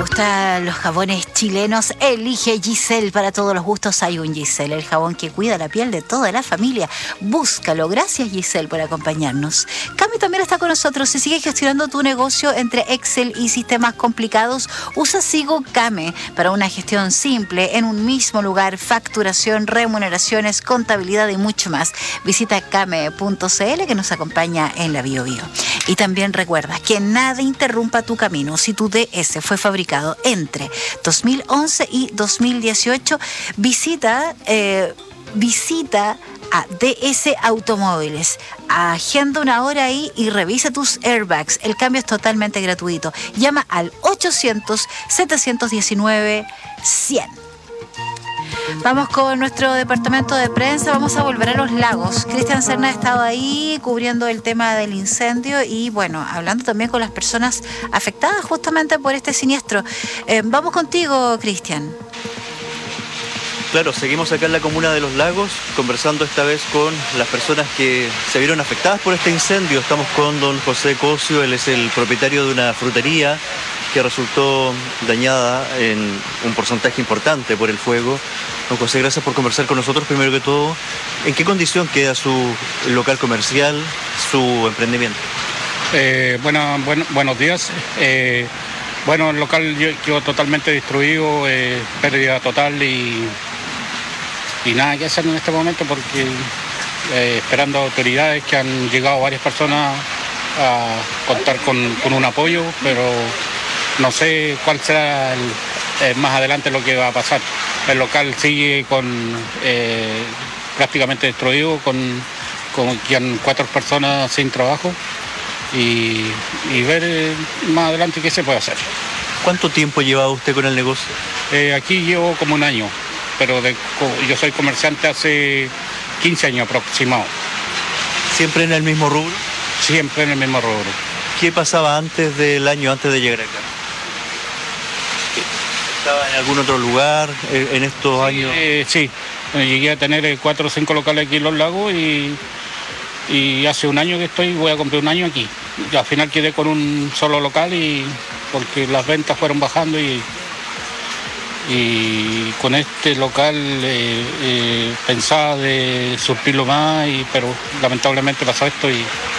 gustan los jabones chilenos, elige Giselle. Para todos los gustos hay un Giselle, el jabón que cuida la piel de toda la familia. Búscalo. Gracias, Giselle, por acompañarnos. Cami también está con nosotros. Si sigues gestionando tu negocio entre Excel y sistemas complicados, usa Sigo Came para una gestión simple en un mismo lugar: facturación, remuneraciones, contabilidad y mucho más. Visita came.cl, que nos acompaña en la Bio Bio. Y también recuerda que nada interrumpa tu camino. Si tu DS fue fabricado entre 2011 y 2018, visita a DS Automóviles. Agenda una hora ahí y revisa tus airbags. El cambio es totalmente gratuito. Llama al 800-719-100. Vamos con nuestro departamento de prensa. Vamos a volver a Los Lagos. Cristian Serna ha estado ahí cubriendo el tema del incendio y, bueno, hablando también con las personas afectadas justamente por este siniestro. Vamos contigo, Cristian. Claro, seguimos acá en la comuna de Los Lagos, conversando esta vez con las personas que se vieron afectadas por este incendio. Estamos con don José Cosio, él es el propietario de una frutería que resultó dañada en un porcentaje importante por el fuego. Don José, gracias por conversar con nosotros. Primero que todo, ¿en qué condición queda su local comercial, su emprendimiento? Buenos días. El local quedó totalmente destruido, pérdida total y nada que hacer en este momento porque esperando a autoridades, que han llegado varias personas a contar con un apoyo, pero no sé cuál será más adelante lo que va a pasar. El local sigue prácticamente destruido, con 4 personas sin trabajo y ver más adelante qué se puede hacer. ¿Cuánto tiempo lleva usted con el negocio? Aquí llevo como un año, pero yo soy comerciante hace 15 años aproximado. ¿Siempre en el mismo rubro? Siempre en el mismo rubro. ¿Qué pasaba antes del año, antes de llegar acá? ¿Estaba en algún otro lugar en estos años? Sí, llegué a tener 4 o 5 locales aquí en Los Lagos y hace un año que voy a cumplir un año aquí. Y al final quedé con un solo local porque las ventas fueron bajando y con este local pensaba de surtirlo más, pero lamentablemente pasó esto y